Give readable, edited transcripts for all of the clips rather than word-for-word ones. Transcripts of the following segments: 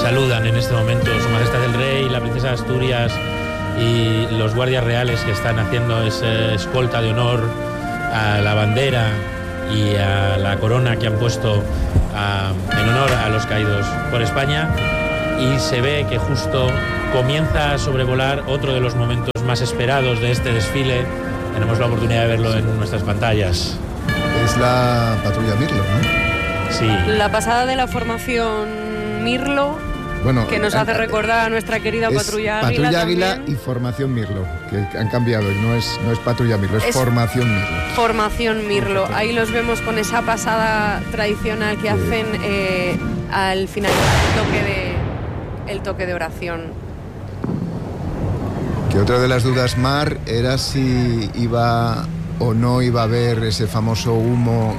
saludan en este momento Su Majestad el Rey, la Princesa de Asturias y los guardias reales que están haciendo esa escolta de honor a la bandera y a la corona que han puesto en honor a los caídos por España, y se ve que justo comienza a sobrevolar otro de los momentos más esperados de este desfile. Tenemos la oportunidad de verlo en nuestras pantallas. Es la patrulla Mirlo, ¿no? Sí. La pasada de la formación Mirlo, bueno, que nos hace recordar a nuestra querida patrulla Águila. Patrulla Águila y formación Mirlo, que han cambiado. No es patrulla Mirlo, es formación Mirlo. Formación Mirlo. Ahí los vemos con esa pasada tradicional que hacen al finalizar el toque de oración. Que otra de las dudas, Mar, era si iba o no iba a haber ese famoso humo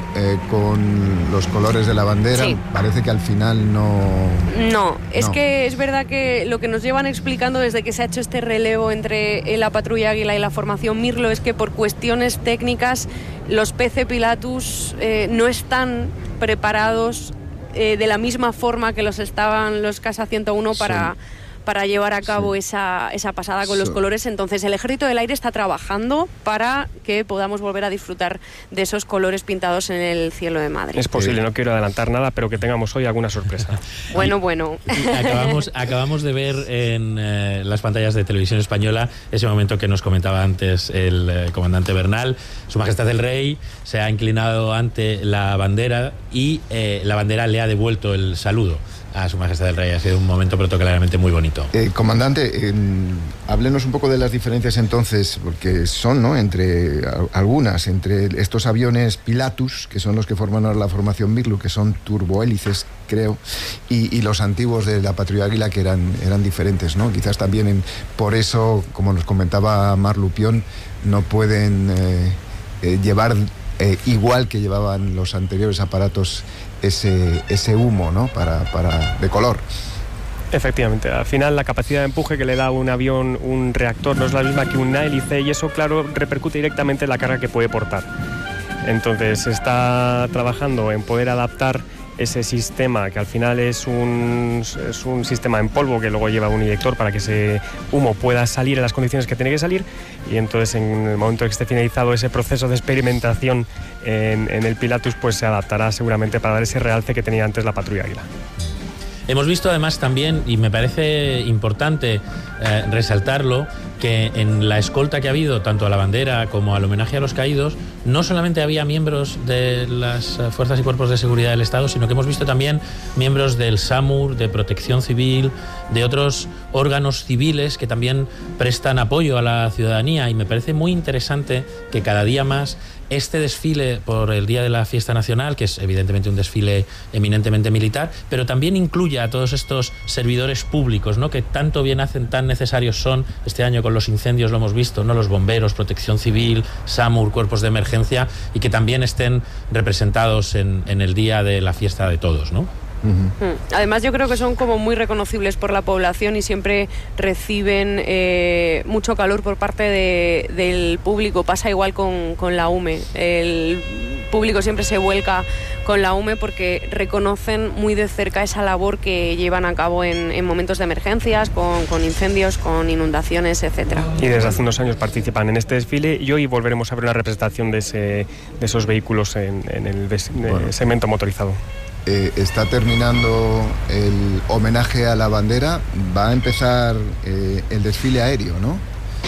con los colores de la bandera. Sí. Parece que al final no. Es que es verdad que lo que nos llevan explicando desde que se ha hecho este relevo entre la patrulla Águila y la formación Mirlo es que por cuestiones técnicas los PC Pilatus no están preparados de la misma forma que los estaban los Casa 101 para llevar a cabo esa pasada con los colores. Entonces el Ejército del Aire está trabajando para que podamos volver a disfrutar de esos colores pintados en el cielo de Madrid. Es posible, no quiero adelantar nada, pero que tengamos hoy alguna sorpresa. Bueno. Acabamos de ver en las pantallas de Televisión Española ese momento que nos comentaba antes el comandante Bernal. Su Majestad el Rey se ha inclinado ante la bandera y la bandera le ha devuelto el saludo a Su Majestad el Rey. Ha sido un momento protocolarmente muy bonito. Comandante, háblenos un poco de las diferencias entonces, porque son, ¿no?, entre estos aviones Pilatus, que son los que forman ahora la formación Mirlo, que son turbohélices, creo, y los antiguos de la patrulla Águila, que eran diferentes, ¿no? Quizás también por eso, como nos comentaba Mar Lupión, no pueden llevar igual que llevaban los anteriores aparatos ese humo, ¿no?, de color. Efectivamente, al final la capacidad de empuje que le da a un avión un reactor no es la misma que una hélice, y eso, claro, repercute directamente en la carga que puede portar. Entonces se está trabajando en poder adaptar ese sistema, que al final es un sistema en polvo que luego lleva un inyector para que ese humo pueda salir en las condiciones que tiene que salir, y entonces en el momento que esté finalizado ese proceso de experimentación en el Pilatus, pues se adaptará seguramente para dar ese realce que tenía antes la patrulla Águila. Hemos visto además también, y me parece importante resaltarlo, que en la escolta que ha habido, tanto a la bandera como al homenaje a los caídos, no solamente había miembros de las fuerzas y cuerpos de seguridad del Estado, sino que hemos visto también miembros del SAMUR, de Protección Civil, de otros órganos civiles que también prestan apoyo a la ciudadanía, y me parece muy interesante que cada día más este desfile por el Día de la Fiesta Nacional, que es evidentemente un desfile eminentemente militar, pero también incluya a todos estos servidores públicos, ¿no?, que tanto bien hacen, tan necesarios son. Este año con los incendios lo hemos visto, ¿no?, los bomberos, Protección Civil, SAMUR, cuerpos de emergencia, y que también estén representados en el Día de la Fiesta de todos, ¿no? Además, yo creo que son como muy reconocibles por la población y siempre reciben mucho calor por parte del público. Pasa igual con la UME. El público siempre se vuelca con la UME porque reconocen muy de cerca esa labor que llevan a cabo en momentos de emergencias, con incendios, con inundaciones, etcétera. Y desde hace unos años participan en este desfile, y hoy volveremos a ver una representación de esos vehículos en el segmento motorizado. Está terminando el homenaje a la bandera, va a empezar el desfile aéreo, ¿no?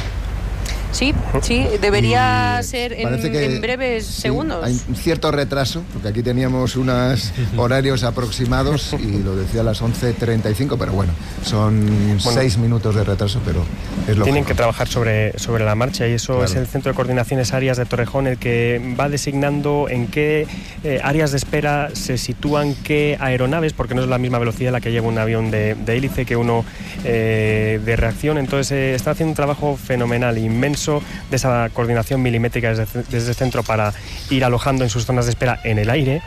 Sí, debería ser en breves segundos. Hay un cierto retraso, porque aquí teníamos unos horarios aproximados y lo decía a las 11:35, pero bueno, son 6 minutos de retraso, pero es lo tienen que trabajar sobre la marcha, y eso, claro, es el Centro de Coordinaciones Aéreas de Torrejón el que va designando en qué áreas de espera se sitúan qué aeronaves, porque no es la misma velocidad la que lleva un avión de hélice que uno de reacción. Entonces está haciendo un trabajo fenomenal, inmenso, de esa coordinación milimétrica desde el centro para ir alojando en sus zonas de espera en el aire,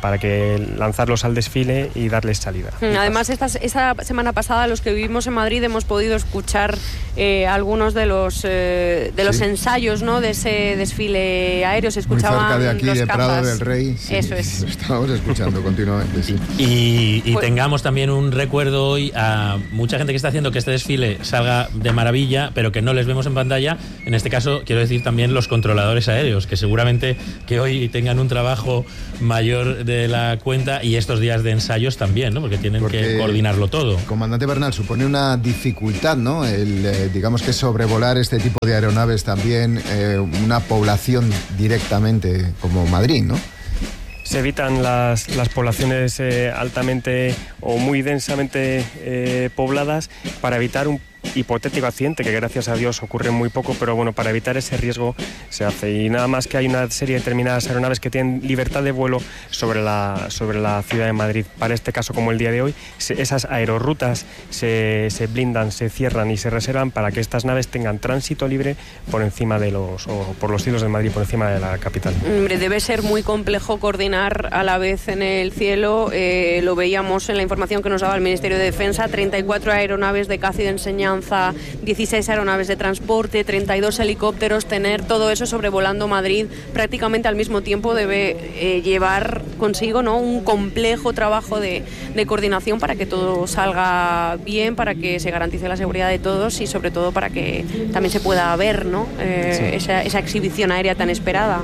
para que lanzarlos al desfile y darles salida. Además, esta semana pasada los que vivimos en Madrid hemos podido escuchar algunos de los ensayos, ¿no?, de ese desfile aéreo. Se escuchaban muy cerca de aquí, los de cazas. Prado del Rey. Sí, eso es. Lo estamos escuchando continuamente, sí. Y Pues, tengamos también un recuerdo hoy a mucha gente que está haciendo que este desfile salga de maravilla, pero que no les vemos en pantalla. En este caso, quiero decir también los controladores aéreos, que seguramente que hoy tengan un trabajo mayor de la cuenta, y estos días de ensayos también, ¿no?, porque tienen que coordinarlo todo. Comandante Bernal, supone una dificultad, ¿no?, digamos que sobrevolar este tipo de aeronaves también, una población directamente como Madrid, ¿no? Se evitan las poblaciones altamente o muy densamente pobladas para evitar un hipotético accidente, que gracias a Dios ocurre muy poco, pero bueno, para evitar ese riesgo se hace. Y nada más que hay una serie de determinadas aeronaves que tienen libertad de vuelo sobre la ciudad de Madrid. Para este caso, como el día de hoy, esas aerorrutas se blindan, se cierran y se reservan para que estas naves tengan tránsito libre por encima de por los cielos de Madrid, por encima de la capital. Hombre, debe ser muy complejo coordinar a la vez en el cielo. Lo veíamos en la información que nos daba el Ministerio de Defensa: 34 aeronaves de caza y de enseñanza, 16 aeronaves de transporte, 32 helicópteros. Tener todo eso sobrevolando Madrid prácticamente al mismo tiempo debe llevar consigo, ¿no?, un complejo trabajo de coordinación para que todo salga bien, para que se garantice la seguridad de todos y sobre todo para que también se pueda ver, ¿no?, esa exhibición aérea tan esperada.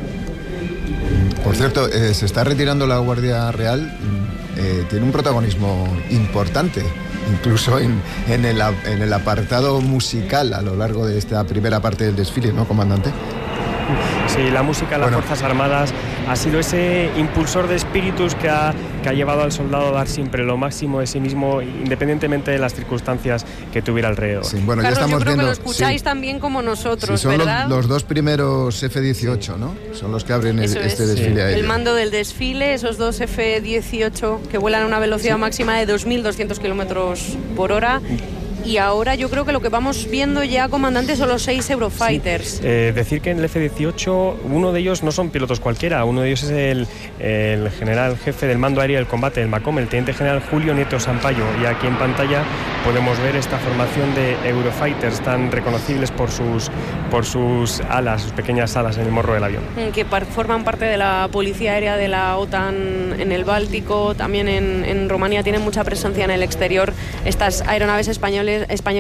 Por cierto, se está retirando la Guardia Real, tiene un protagonismo importante, incluso en el apartado musical a lo largo de esta primera parte del desfile, ¿no, comandante? Sí, la música de las Fuerzas Armadas ha sido ese impulsor de espíritus que ha llevado al soldado a dar siempre lo máximo de sí mismo, independientemente de las circunstancias que tuviera alrededor. Sí, bueno, Carlos, ya estamos yo creo viendo, que lo escucháis también como nosotros, sí, son ¿verdad? los dos primeros F-18, ¿no? Son los que abren este desfile aéreo. El mando del desfile, esos dos F-18 que vuelan a una velocidad máxima de 2.200 kilómetros por hora. Y ahora yo creo que lo que vamos viendo ya, comandante, son los 6 Eurofighters. Sí. Decir que en el F-18 uno de ellos no son pilotos cualquiera, uno de ellos es el general jefe del mando aéreo del combate, el MACOM, el teniente general Julio Nieto Sampaio. Y aquí en pantalla podemos ver esta formación de Eurofighters tan reconocibles por sus alas, sus pequeñas alas en el morro del avión. Que forman parte de la Policía Aérea de la OTAN en el Báltico, también en Rumanía. Tienen mucha presencia en el exterior estas aeronaves españolas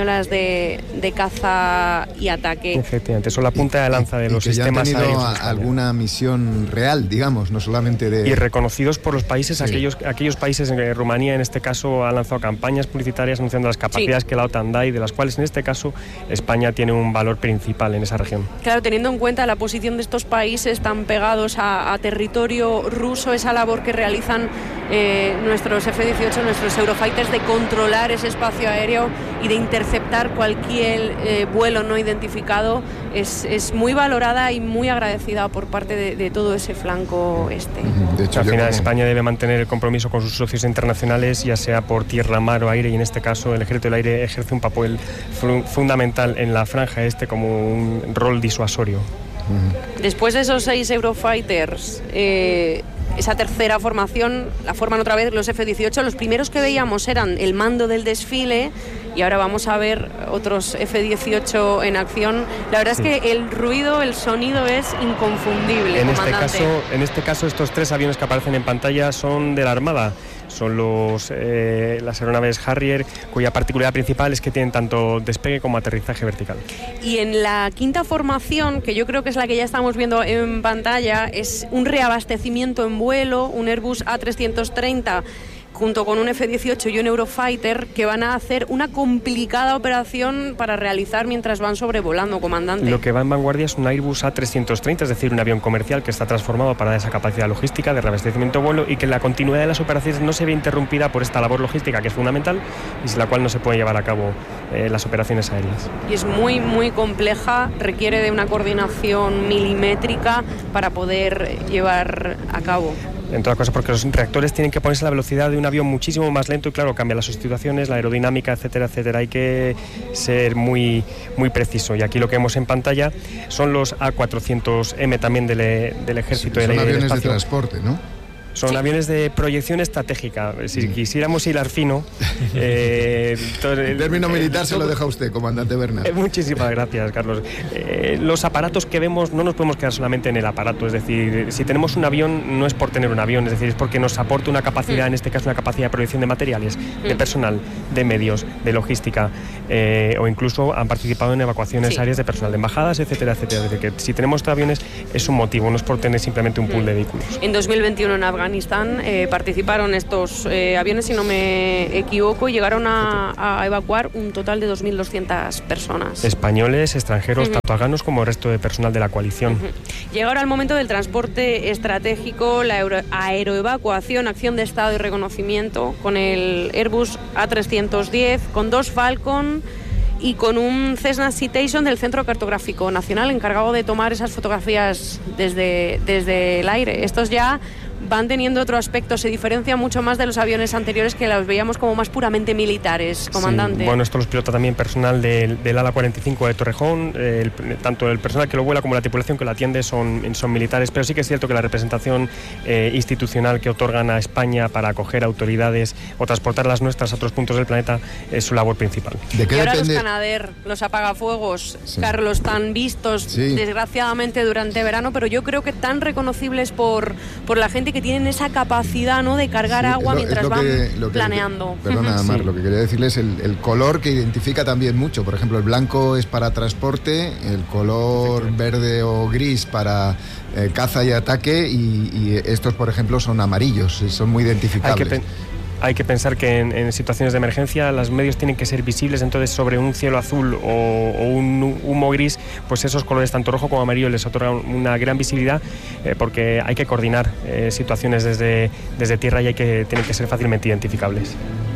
de caza y ataque. Efectivamente, son la punta de lanza de los sistemas aéreos. Ya han tenido alguna misión real, digamos, no solamente de... Y reconocidos por los países, aquellos países, Rumanía en este caso ha lanzado campañas publicitarias anunciando las capacidades que la OTAN da y de las cuales en este caso España tiene un valor principal en esa región. Claro, teniendo en cuenta la posición de estos países tan pegados a territorio ruso, esa labor que realizan nuestros F-18, nuestros Eurofighters, de controlar ese espacio aéreo y de interceptar cualquier vuelo no identificado, es muy valorada y muy agradecida por parte de todo ese flanco este. De hecho, al final España debe mantener el compromiso con sus socios internacionales, ya sea por tierra, mar o aire, y en este caso el Ejército del Aire ejerce un papel fundamental en la franja este como un rol disuasorio. Después de esos 6 Eurofighters, esa tercera formación la forman otra vez los F-18. Los primeros que veíamos eran el mando del desfile y ahora vamos a ver otros F-18 en acción. La verdad es que el ruido, el sonido es inconfundible, comandante. En este caso estos 3 aviones que aparecen en pantalla son de la Armada. Son las aeronaves Harrier, cuya particularidad principal es que tienen tanto despegue como aterrizaje vertical. Y en la quinta formación, que yo creo que es la que ya estamos viendo en pantalla, es un reabastecimiento en vuelo, un Airbus A330 junto con un F-18 y un Eurofighter, que van a hacer una complicada operación para realizar mientras van sobrevolando, comandante. Lo que va en vanguardia es un Airbus A330, es decir, un avión comercial que está transformado para esa capacidad logística de reabastecimiento de vuelo y que la continuidad de las operaciones no se ve interrumpida por esta labor logística que es fundamental y sin la cual no se puede llevar a cabo las operaciones aéreas. Y es muy, muy compleja, requiere de una coordinación milimétrica para poder llevar a cabo. En todas cosas, porque los reactores tienen que ponerse a la velocidad de un avión muchísimo más lento y claro, cambia las sustituciones, la aerodinámica, etcétera, etcétera. Hay que ser muy, muy preciso. Y aquí lo que vemos en pantalla son los A400M también del Ejército. Sí, son aviones de transporte, ¿no? Son aviones de proyección estratégica. Si quisiéramos hilar fino... el término militar se lo deja usted, comandante Bernat. Muchísimas gracias, Carlos. Los aparatos que vemos no nos podemos quedar solamente en el aparato. Es decir, si tenemos un avión, no es por tener un avión, es decir, es porque nos aporta una capacidad, en este caso una capacidad de proyección de materiales, de personal, de medios, de logística, o incluso han participado en evacuaciones aéreas de personal, de embajadas, etcétera, etcétera. Es decir, que si tenemos estos aviones es un motivo, no es por tener simplemente un pool de vehículos. En 2021 en Afganistán participaron estos aviones, si no me equivoco, y llegaron a evacuar un total de 2.200 personas. Españoles, extranjeros, tanto afganos como el resto de personal de la coalición. Llega ahora el momento del transporte estratégico, la aeroevacuación, acción de estado y reconocimiento con el Airbus A310, con 2 Falcon y con un Cessna Citation del Centro Cartográfico Nacional encargado de tomar esas fotografías desde el aire. Estos ya van teniendo otro aspecto, se diferencia mucho más de los aviones anteriores que los veíamos como más puramente militares, comandante. Sí, bueno, esto los pilota también personal del ala 45 de Torrejón, tanto el personal que lo vuela como la tripulación que lo atiende son militares, pero sí que es cierto que la representación institucional que otorgan a España para acoger autoridades o transportar las nuestras a otros puntos del planeta es su labor principal. ¿De qué y ahora depende? Los Canadair, los apagafuegos, Carlos, tan vistos desgraciadamente durante verano, pero yo creo que tan reconocibles por la gente que tienen esa capacidad, ¿no?, de cargar agua mientras van planeando. Perdona, Mar, lo que quería decirles es el color que identifica también mucho. Por ejemplo, el blanco es para transporte, el color verde o gris para caza y ataque, y estos, por ejemplo, son amarillos, son muy identificables. Hay que pensar que en situaciones de emergencia los medios tienen que ser visibles, entonces sobre un cielo azul o un humo gris, pues esos colores tanto rojo como amarillo les otorgan una gran visibilidad, porque hay que coordinar situaciones desde tierra y tienen que ser fácilmente identificables.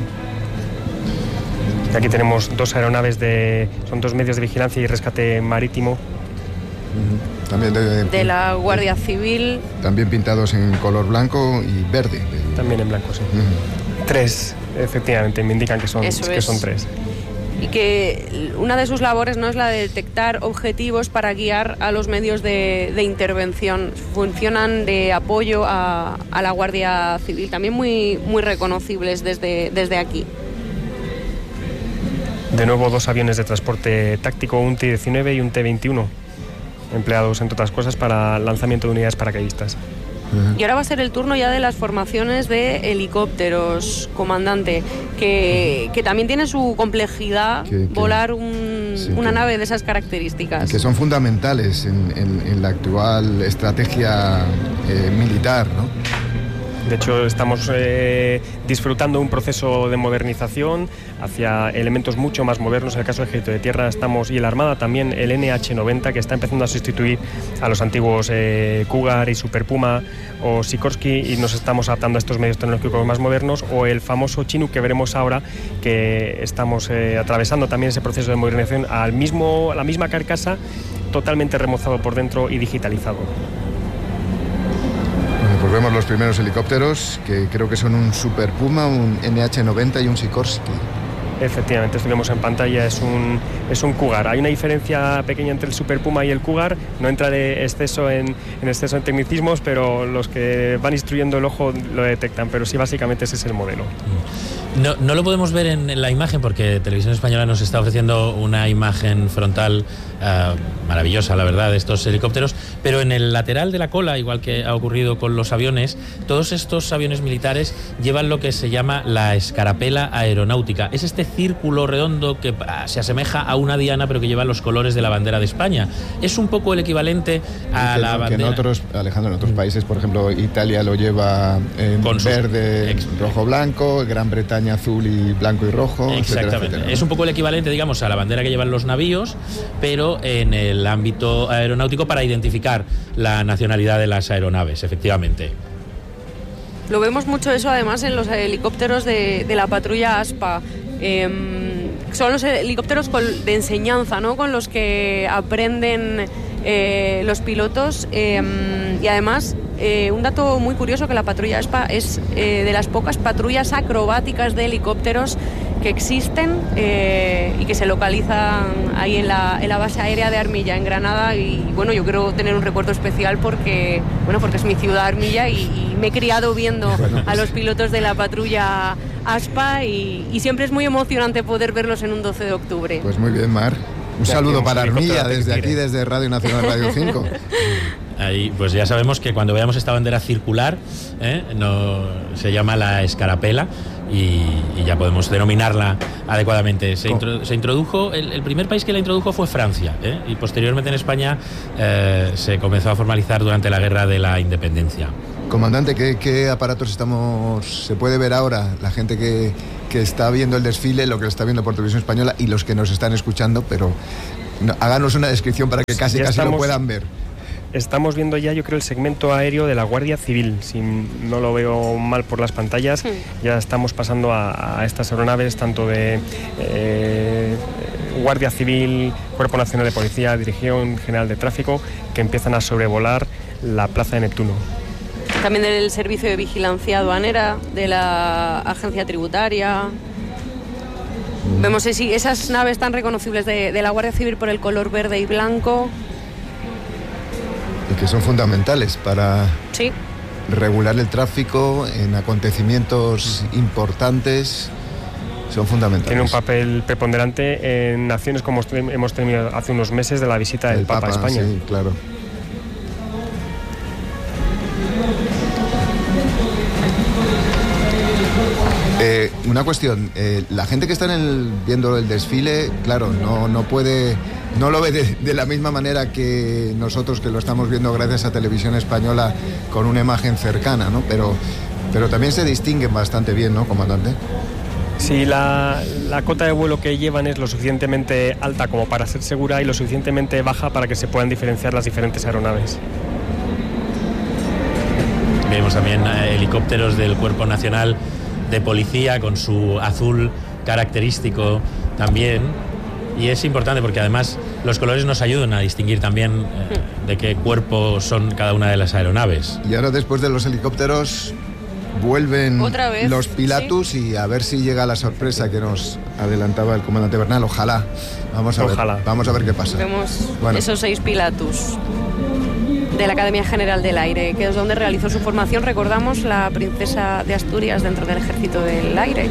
Aquí tenemos 2 aeronaves, son 2 medios de vigilancia y rescate marítimo. También de la Guardia Civil. También pintados en color blanco y verde. También en blanco, sí. 3, efectivamente, me indican que son 3. Y que una de sus labores no es la de detectar objetivos para guiar a los medios de intervención. Funcionan de apoyo a la Guardia Civil, también muy, muy reconocibles desde aquí. De nuevo 2 aviones de transporte táctico, un T-19 y un T-21, empleados, entre otras cosas, para lanzamiento de unidades paracaidistas. Y ahora va a ser el turno ya de las formaciones de helicópteros, comandante, que también tiene su complejidad volar una nave de esas características. Que son fundamentales en la actual estrategia militar, ¿no? De hecho, estamos disfrutando un proceso de modernización hacia elementos mucho más modernos. En el caso del Ejército de Tierra y la Armada también, el NH-90, que está empezando a sustituir a los antiguos Cougar y Super Puma o Sikorsky, y nos estamos adaptando a estos medios tecnológicos más modernos, o el famoso Chinook que veremos ahora, que estamos atravesando también ese proceso de modernización a la misma carcasa, totalmente remozado por dentro y digitalizado. Pues vemos los primeros helicópteros, que creo que son un Super Puma, un NH-90 y un Sikorsky. Efectivamente, esto que vemos en pantalla es un Cougar. Hay una diferencia pequeña entre el Super Puma y el Cougar, no entra de exceso en tecnicismos, pero los que van instruyendo el ojo lo detectan, pero sí, básicamente ese es el modelo. No lo podemos ver en la imagen porque Televisión Española nos está ofreciendo una imagen frontal maravillosa, la verdad, de estos helicópteros, pero en el lateral de la cola, igual que ha ocurrido con los aviones, todos estos aviones militares llevan lo que se llama la escarapela aeronáutica. Es este círculo redondo que se asemeja a una diana, pero que lleva los colores de la bandera de España. Es un poco el equivalente a la bandera. Alejandro, en otros países, por ejemplo, Italia lo lleva en verde, rojo, blanco, Gran Bretaña azul y blanco y rojo. Exactamente. Etcétera, ¿no? Es un poco el equivalente, digamos, a la bandera que llevan los navíos, pero en el ámbito aeronáutico, para identificar la nacionalidad de las aeronaves, efectivamente. Lo vemos mucho eso, además, en los helicópteros de la patrulla ASPA. Son los helicópteros de enseñanza, ¿no?, con los que aprenden los pilotos, y además un dato muy curioso, que la patrulla ASPA es de las pocas patrullas acrobáticas de helicópteros que existen y que se localizan ahí en la base aérea de Armilla, en Granada. Y bueno, yo quiero tener un recuerdo especial porque es mi ciudad, Armilla, y me he criado viendo a los pilotos de la patrulla ASPA y siempre es muy emocionante poder verlos en un 12 de octubre. Pues muy bien, Mar. Un saludo para Armilla desde aquí, desde Radio Nacional Radio 5. Ahí, pues ya sabemos que cuando veamos esta bandera circular, se llama la escarapela y ya podemos denominarla adecuadamente. Se introdujo, el primer país que la introdujo fue Francia, y posteriormente en España se comenzó a formalizar durante la Guerra de la Independencia. Comandante, ¿qué aparatos se puede ver ahora? La gente que está viendo el desfile, lo que está viendo por Televisión Española y los que nos están escuchando, pero háganos una descripción para que casi lo puedan ver. Estamos viendo ya, yo creo, el segmento aéreo de la Guardia Civil. Si no lo veo mal por las pantallas, ya estamos pasando a estas aeronaves, tanto de Guardia Civil, Cuerpo Nacional de Policía, Dirección General de Tráfico, que empiezan a sobrevolar la Plaza de Neptuno. También del Servicio de Vigilancia Aduanera, de la Agencia Tributaria. Vemos esas naves tan reconocibles de la Guardia Civil por el color verde y blanco. Y que son fundamentales para regular el tráfico en acontecimientos importantes. Son fundamentales. Tiene un papel preponderante en acciones como hemos tenido hace unos meses de la visita del Papa a España. Sí, claro. Una cuestión, la gente que está viendo el desfile, claro, no lo ve de la misma manera que nosotros, que lo estamos viendo gracias a Televisión Española con una imagen cercana, ¿no? Pero también se distinguen bastante bien, ¿no, comandante? Sí, la cota de vuelo que llevan es lo suficientemente alta como para ser segura y lo suficientemente baja para que se puedan diferenciar las diferentes aeronaves. Vemos también helicópteros del Cuerpo Nacional de Policía con su azul característico también, y es importante porque además los colores nos ayudan a distinguir también de qué cuerpo son cada una de las aeronaves. Y ahora, después de los helicópteros, vuelven los Pilatus, y a ver si llega la sorpresa que nos adelantaba el comandante Bernal. Ojalá. Vamos a ver qué pasa. Vemos esos 6 Pilatus de la Academia General del Aire, que es donde realizó su formación, recordamos, la princesa de Asturias dentro del Ejército del Aire.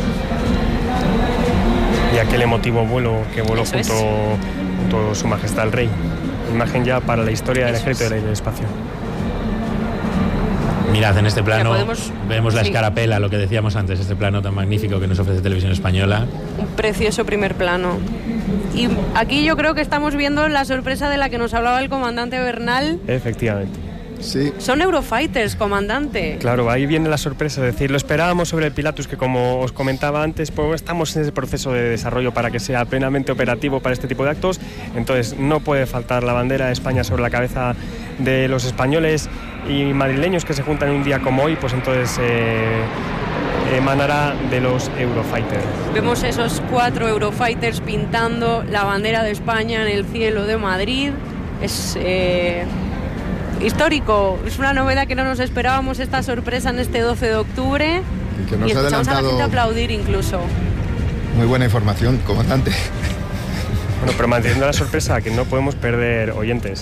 Y aquel emotivo vuelo que voló junto a Su Majestad el Rey. Imagen ya para la historia del Ejército del Aire y del Espacio. Mirad, en este plano vemos la escarapela, lo que decíamos antes, este plano tan magnífico que nos ofrece Televisión Española. Un precioso primer plano. Y aquí yo creo que estamos viendo la sorpresa de la que nos hablaba el comandante Bernal. Efectivamente. Sí. Son Eurofighters, comandante. Claro, ahí viene la sorpresa, es decir, lo esperábamos sobre el Pilatus, que como os comentaba antes, pues estamos en ese proceso de desarrollo para que sea plenamente operativo para este tipo de actos. Entonces no puede faltar la bandera de España sobre la cabeza de los españoles y madrileños que se juntan un día como hoy, pues entonces emanará de los Eurofighters. Vemos esos 4 Eurofighters pintando la bandera de España en el cielo de Madrid. Es histórico, es una novedad que no nos esperábamos, esta sorpresa en este 12 de octubre. Y que nos ha escuchamos adelantado a la gente aplaudir incluso. Muy buena información, comandante. Bueno, pero manteniendo la sorpresa, que no podemos perder oyentes.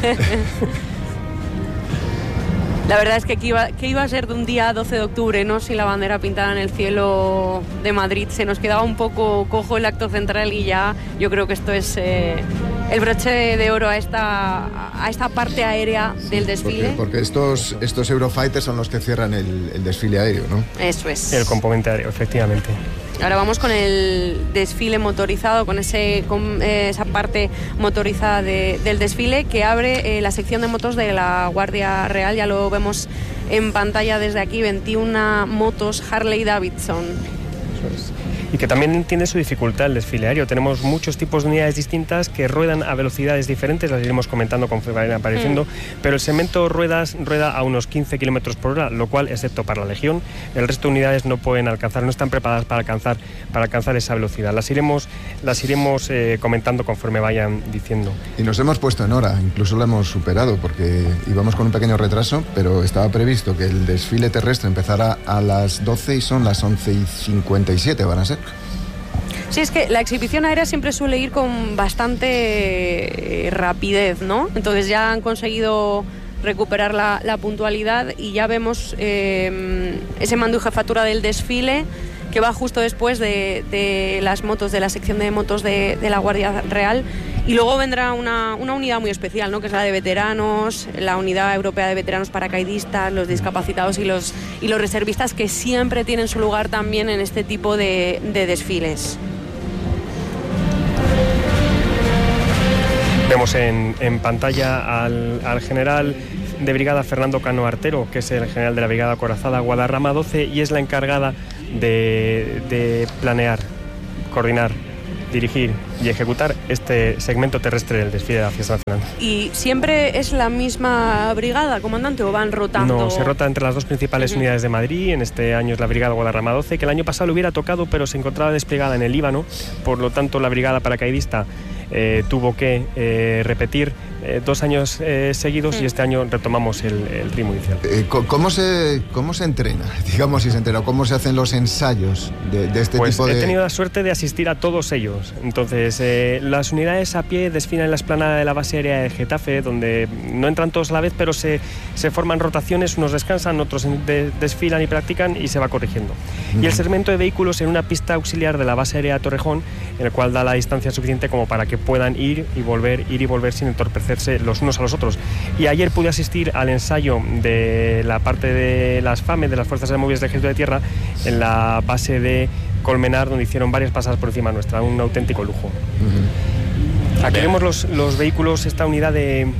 La verdad es que iba a ser de un día 12 de octubre, ¿no? Sin la bandera pintada en el cielo de Madrid. Se nos quedaba un poco cojo el acto central y ya yo creo que esto es el broche de oro a esta parte aérea del desfile. Porque estos Eurofighters son los que cierran el desfile aéreo, ¿no? Eso es. El componente aéreo, efectivamente. Ahora vamos con el desfile motorizado, con esa parte motorizada del desfile que abre la sección de motos de la Guardia Real. Ya lo vemos en pantalla desde aquí, 21 motos Harley Davidson. Eso es. Y que también tiene su dificultad el desfile aéreo. Tenemos muchos tipos de unidades distintas que ruedan a velocidades diferentes, las iremos comentando conforme vayan apareciendo, pero el segmento rueda a unos 15 km por hora, lo cual, excepto para la Legión, el resto de unidades no pueden alcanzar, no están preparadas para alcanzar esa velocidad. Las iremos comentando conforme vayan diciendo. Y nos hemos puesto en hora, incluso lo hemos superado, porque íbamos con un pequeño retraso, pero estaba previsto que el desfile terrestre empezara a las 12 y son las 11:57 van a ser. Sí, es que la exhibición aérea siempre suele ir con bastante rapidez, ¿no? Entonces ya han conseguido recuperar la puntualidad y ya vemos ese mando y jefatura del desfile que va justo después de las motos, de la sección de motos de la Guardia Real. Y luego vendrá una unidad muy especial, ¿no? Que es la de veteranos, la unidad europea de veteranos paracaidistas, los discapacitados y los reservistas, que siempre tienen su lugar también en este tipo de desfiles. Vemos en pantalla al general de brigada Fernando Cano Artero, que es el general de la brigada acorazada Guadarrama 12 y es la encargada de planear, coordinar, dirigir y ejecutar este segmento terrestre del desfile de la Fiesta Nacional. ¿Y siempre es la misma brigada, comandante, o van rotando? No, se rota entre las dos principales unidades de Madrid. En este año es la brigada Guadarrama 12, que el año pasado le hubiera tocado, pero se encontraba desplegada en el Líbano, por lo tanto la brigada paracaidista tuvo que repetir 2 años seguidos y este año retomamos el ritmo inicial. ¿Cómo se entrena? Digamos, si se entrena, ¿cómo se hacen los ensayos de este tipo de...? He tenido la suerte de asistir a todos ellos. Entonces, las unidades a pie desfilan en la explanada de la base aérea de Getafe, donde no entran todos a la vez, pero se forman rotaciones, unos descansan, otros desfilan y practican y se va corrigiendo. Y el segmento de vehículos en una pista auxiliar de la base aérea de Torrejón, en el cual da la distancia suficiente como para que puedan ir y volver sin entorpecerse los unos a los otros. Y ayer pude asistir al ensayo de la parte de las FAME, de las Fuerzas Aéreas del Ejército de Tierra, en la base de Colmenar, donde hicieron varias pasadas por encima nuestra, un auténtico lujo. Aquí vemos los vehículos, esta unidad el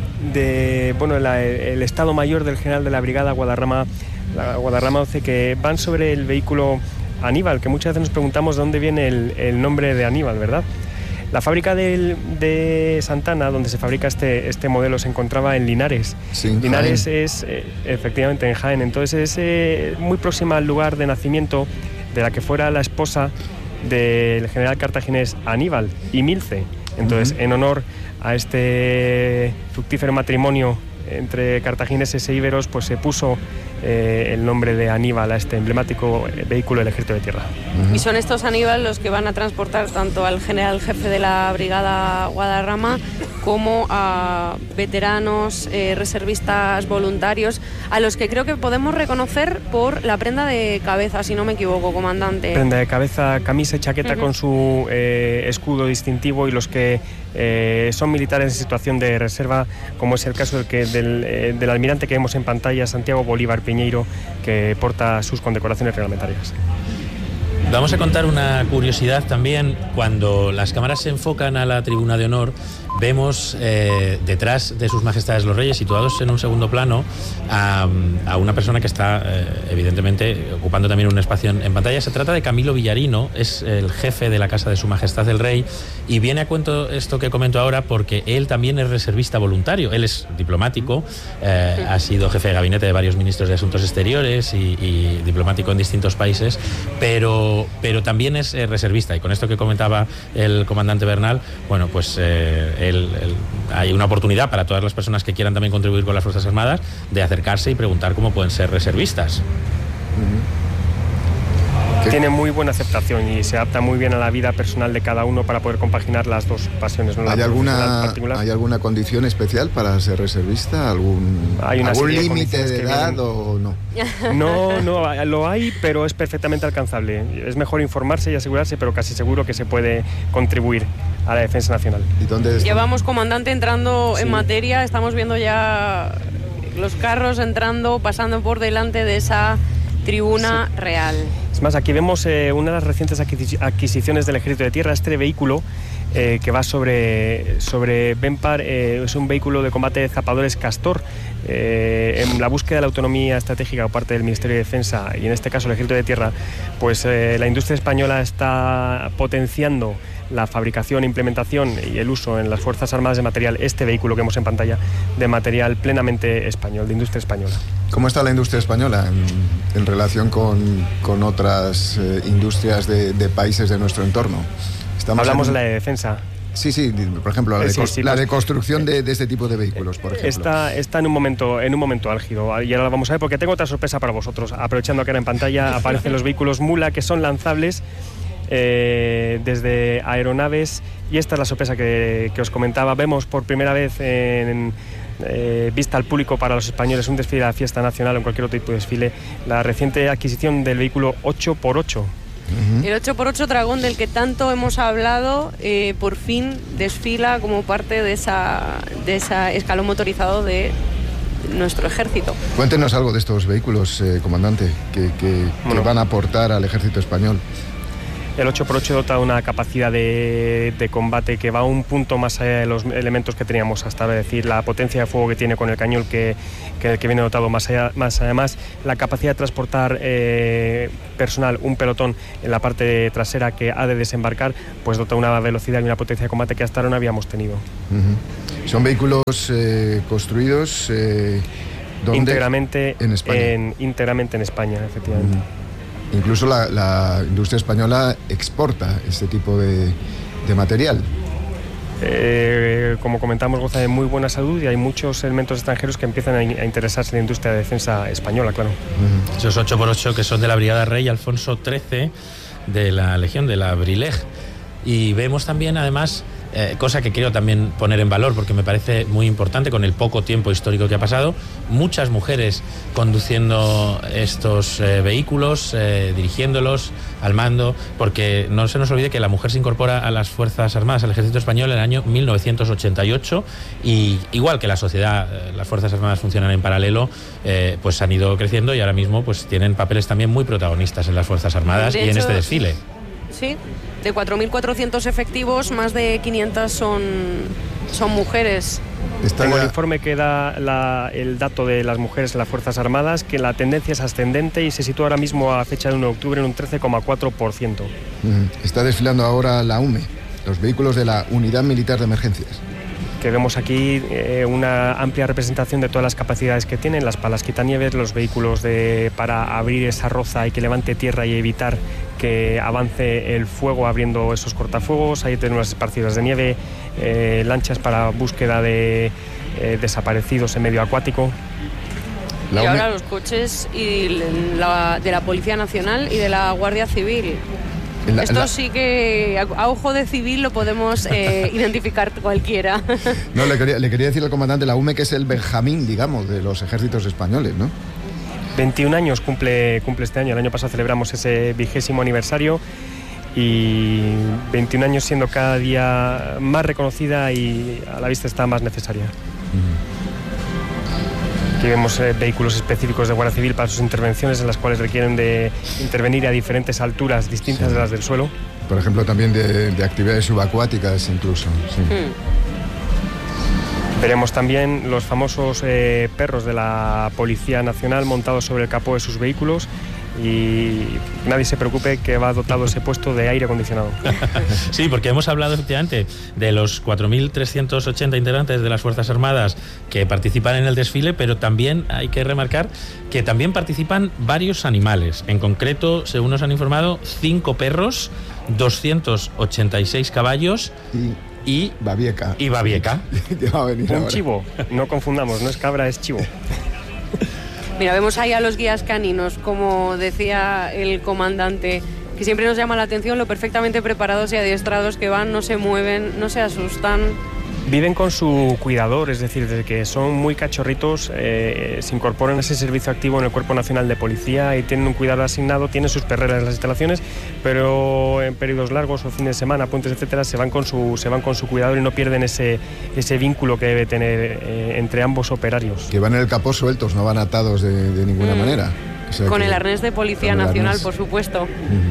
Estado Mayor del general de la brigada Guadarrama 12, que van sobre el vehículo Aníbal, que muchas veces nos preguntamos de dónde viene el nombre de Aníbal, ¿verdad? La fábrica de Santana, donde se fabrica este modelo, se encontraba en Linares. Sí, Linares Jaén. es efectivamente en Jaén, entonces es muy próxima al lugar de nacimiento de la que fuera la esposa del general cartaginés Aníbal y Milce. Entonces, en honor a este fructífero matrimonio entre cartagineses e íberos, pues se puso el nombre de Aníbal a este emblemático vehículo del Ejército de Tierra. Y son estos Aníbal los que van a transportar tanto al general jefe de la brigada Guadarrama como a veteranos, reservistas voluntarios, a los que creo que podemos reconocer por la prenda de cabeza, si no me equivoco, comandante. Prenda de cabeza, camisa y chaqueta con su escudo distintivo, y los que son militares en situación de reserva, como es el caso del almirante que vemos en pantalla, Santiago Bolívar Piñeiro, que porta sus condecoraciones reglamentarias. Vamos a contar una curiosidad también. Cuando las cámaras se enfocan a la tribuna de honor, vemos detrás de sus majestades los reyes, situados en un segundo plano, a una persona que está evidentemente ocupando también un espacio en pantalla. Se trata de Camilo Villarino, es el jefe de la Casa de Su Majestad el Rey, y viene a cuento esto que comento ahora porque él también es reservista voluntario. Él es diplomático, ha sido jefe de gabinete de varios ministros de Asuntos Exteriores y diplomático en distintos países, pero también es reservista. Y con esto que comentaba el comandante Bernal, bueno, pues hay una oportunidad para todas las personas que quieran también contribuir con las Fuerzas Armadas de acercarse y preguntar cómo pueden ser reservistas. Tiene muy buena aceptación y se adapta muy bien a la vida personal de cada uno para poder compaginar las dos pasiones, ¿no? ¿Hay alguna condición especial para ser reservista? ¿Algún límite de edad o no? No, lo hay, pero es perfectamente alcanzable. Es mejor informarse y asegurarse, pero casi seguro que se puede contribuir a la defensa nacional. ¿Y dónde está? Llevamos, comandante, entrando en materia. Estamos viendo ya los carros entrando, pasando por delante de esa tribuna real. Es más, aquí vemos una de las recientes adquisiciones del Ejército de Tierra, este vehículo que va sobre Benpar, es un vehículo de combate de zapadores Castor, en la búsqueda de la autonomía estratégica por parte del Ministerio de Defensa y en este caso el Ejército de Tierra, pues la industria española está potenciando la fabricación, implementación y el uso en las Fuerzas Armadas de material, este vehículo que vemos en pantalla, de material plenamente español, de industria española. ¿Cómo está la industria española en relación con otras industrias de países de nuestro entorno? Hablamos de la de defensa. Sí, por ejemplo, la de construcción de este tipo de vehículos, por ejemplo. Está en un momento álgido, y ahora lo vamos a ver porque tengo otra sorpresa para vosotros. Aprovechando que ahora en pantalla aparecen los vehículos Mula, que son lanzables desde aeronaves, y esta es la sorpresa que os comentaba. Vemos por primera vez vista al público para los españoles un desfile de la fiesta nacional o en cualquier otro tipo de desfile, la reciente adquisición del vehículo 8x8. El 8x8 Dragón, del que tanto hemos hablado, por fin desfila como parte de esa escalón motorizado de nuestro ejército. Cuéntenos algo de estos vehículos, comandante, que van a aportar al ejército español. El 8x8 dota de una capacidad de combate que va un punto más allá de los elementos que teníamos hasta ahora, es decir, la potencia de fuego que tiene con el cañón que viene dotado, más además la capacidad de transportar personal, un pelotón en la parte trasera que ha de desembarcar, pues dota una velocidad y una potencia de combate que hasta ahora no habíamos tenido. Son vehículos construidos ¿dónde? Íntegramente en España. Íntegramente en España, efectivamente. Incluso la industria española exporta este tipo de material. Como comentamos, goza de muy buena salud y hay muchos elementos extranjeros que empiezan a interesarse en la industria de defensa española, claro. Esos 8x8 que son de la Brigada Rey Alfonso XIII de la Legión de la Brilej. Y vemos también, además, cosa que quiero también poner en valor porque me parece muy importante con el poco tiempo histórico que ha pasado, muchas mujeres conduciendo estos vehículos, dirigiéndolos al mando, porque no se nos olvide que la mujer se incorpora a las Fuerzas Armadas, al Ejército Español en el año 1988 y igual que la sociedad, las Fuerzas Armadas funcionan en paralelo, pues han ido creciendo y ahora mismo pues tienen papeles también muy protagonistas en las Fuerzas Armadas y en este desfile. Sí, de 4.400 efectivos, más de 500 son mujeres. Tengo el informe que da el dato de las mujeres en las Fuerzas Armadas, que la tendencia es ascendente y se sitúa ahora mismo a fecha de 1 de octubre en un 13,4%. Está desfilando ahora la UME, los vehículos de la Unidad Militar de Emergencias. Que vemos aquí una amplia representación de todas las capacidades que tienen, las palas quitanieves, los vehículos para abrir esa roza y que levante tierra y evitar que avance el fuego abriendo esos cortafuegos. Ahí tenemos las esparcidas de nieve, lanchas para búsqueda de desaparecidos en medio acuático. Y ahora los coches de la Policía Nacional y de la Guardia Civil. Esto sí que a ojo de civil lo podemos identificar cualquiera. No, le quería decir al comandante, la UME, que es el Benjamín, digamos, de los ejércitos españoles, ¿no? 21 años cumple este año. El año pasado celebramos ese 20º aniversario y 21 años siendo cada día más reconocida y a la vista está más necesaria. Aquí vemos vehículos específicos de Guardia Civil para sus intervenciones en las cuales requieren de intervenir a diferentes alturas distintas de las del suelo. Por ejemplo, también de actividades subacuáticas incluso. Sí. Veremos también los famosos perros de la Policía Nacional montados sobre el capó de sus vehículos y nadie se preocupe que va dotado ese puesto de aire acondicionado. Sí, porque hemos hablado efectivamente de los 4.380 integrantes de las Fuerzas Armadas que participan en el desfile, pero también hay que remarcar que también participan varios animales. En concreto, según nos han informado, 5 perros, 286 caballos y babieca. Un chivo, no confundamos, no es cabra, es chivo. Mira, vemos ahí a los guías caninos, como decía el comandante, que siempre nos llama la atención lo perfectamente preparados y adiestrados que van, no se mueven, no se asustan. Viven con su cuidador, es decir, desde que son muy cachorritos se incorporan a ese servicio activo en el Cuerpo Nacional de Policía y tienen un cuidador asignado, tienen sus perreras en las instalaciones, pero en periodos largos o fines de semana, puentes, etcétera, se van con su cuidador y no pierden ese vínculo que debe tener entre ambos operarios. Que van en el capó sueltos, no van atados de ninguna manera. O sea, con el arnés de Policía Nacional, por supuesto.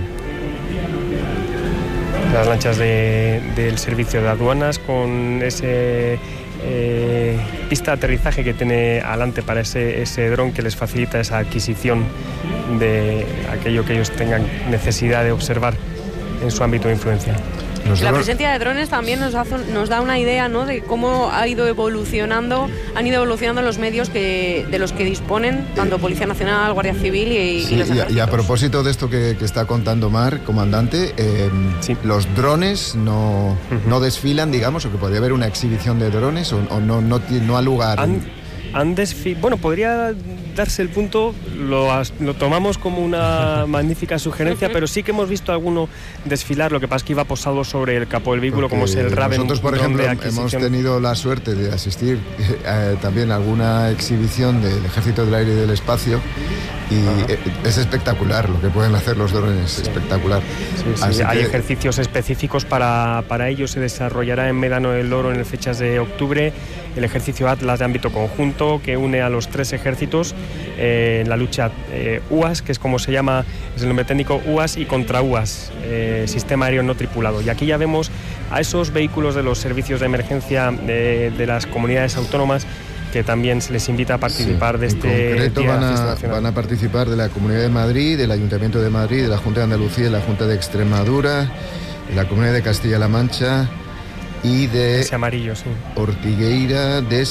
Las lanchas del servicio de aduanas con ese pista de aterrizaje que tiene adelante para ese dron que les facilita esa adquisición de aquello que ellos tengan necesidad de observar en su ámbito de influencia. La presencia de drones también nos da una idea, ¿no?, de cómo han ido evolucionando los medios de los que disponen tanto Policía Nacional, Guardia Civil y los ejércitos. Y a propósito de esto que está contando Mar, comandante, los drones no desfilan, digamos, o que podría haber una exhibición de drones o no ha lugar. Bueno, podría darse el punto, lo tomamos como una magnífica sugerencia, pero sí que hemos visto alguno desfilar, lo que pasa es que iba posado sobre el capó del vehículo, como es el Raven. Nosotros, por ejemplo, hemos tenido la suerte de asistir también a alguna exhibición del Ejército del Aire y del Espacio, y es espectacular lo que pueden hacer los drones, espectacular. Sí, hay ejercicios específicos para ello. Se desarrollará en Médano del Oro en fechas de octubre el ejercicio Atlas de ámbito conjunto, que une a los 3 ejércitos en la lucha UAS, que es como se llama, es el nombre técnico, UAS y contra UAS, sistema aéreo no tripulado. Y aquí ya vemos a esos vehículos de los servicios de emergencia de las comunidades autónomas, que también se les invita a participar de este en concreto día. Van a participar de la Comunidad de Madrid, del Ayuntamiento de Madrid, de la Junta de Andalucía, de la Junta de Extremadura, de la Comunidad de Castilla-La Mancha y de ese amarillo, sí. Ortigueira, de